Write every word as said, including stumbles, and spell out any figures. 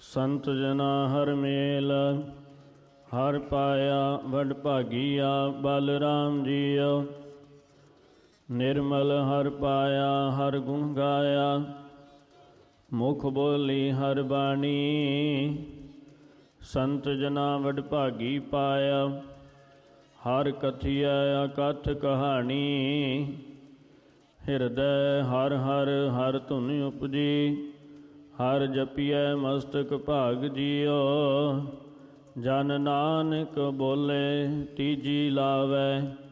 ਸੰਤ ਜਨਾ ਹਰ ਮੇਲ, ਹਰ ਪਾਇਆ ਵਡ ਭਾਗੀਆ। ਬਲ ਰਾਮ ਜੀਉ ਨਿਰਮਲ ਹਰ ਪਾਇਆ, ਹਰ ਗੁਣ ਗਾਇਆ। ਮੁਖ ਬੋਲੀ ਹਰ ਬਾਣੀ, ਸੰਤ ਜਨਾ ਵਡ ਭਾਗੀ ਪਾਇਆ। ਹਰ ਕਥਿਆ ਅਕਥ ਕਹਾਣੀ, ਹਿਰਦੈ ਹਰ ਹਰ ਹਰ ਧੁਨ ਉਪਜੀ। ਹਰ ਜਪੀਐ ਮਸਤਕ ਭਾਗ ਜੀਉ, ਜਨ ਨਾਨਕ ਬੋਲੇ ਤੀਜੀ ਲਾਵੈ।